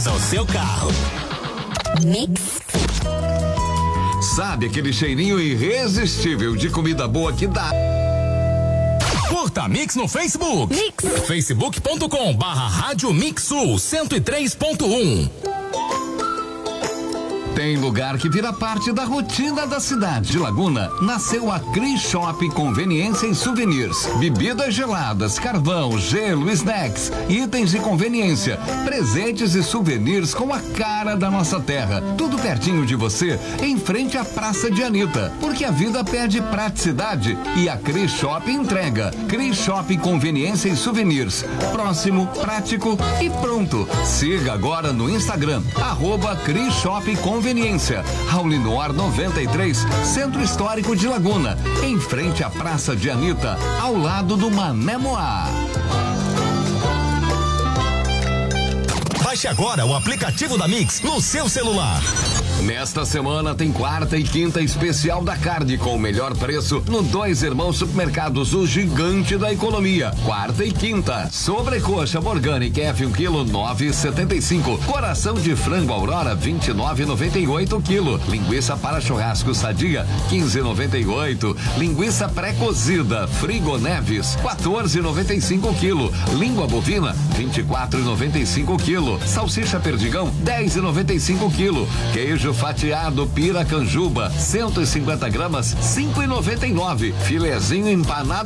O seu carro. Mix. Sabe aquele cheirinho irresistível de comida boa que dá? Curta Mix no Facebook. Mix. facebook.com/Rádio Mix Sul 103.1. Tem lugar que vira parte da rotina da cidade de Laguna. Nasceu a Cris Shop Conveniência e Souvenirs. Bebidas geladas, carvão, gelo, snacks, itens de conveniência, presentes e souvenirs com a cara da nossa terra. Tudo pertinho de você, em frente à Praça de Anitta. Porque a vida pede praticidade e a Cris Shop entrega. Cris Shop Conveniência e Souvenirs. Próximo, prático e pronto. Siga agora no Instagram, @Cris Shop Conveniência. Raulinor 93, Centro Histórico de Laguna, em frente à Praça de Anitta, ao lado do Mané Moá. Baixe agora o aplicativo da Mix no seu celular. Nesta semana tem quarta e quinta especial da carne com o melhor preço no Dois Irmãos Supermercados, o gigante da economia. Quarta e quinta. Sobrecoxa Organic F 1 kg 9,75. Coração de frango Aurora 29,98 kg. Linguiça para churrasco Sadia 15,98. Linguiça pré-cozida Frigo Neves 14,95 kg. Língua bovina 24,95 kg. Salsicha Perdigão 10,95 kg. Queijo fatiado Piracanjuba 150 gramas 5,99. Filezinho empanado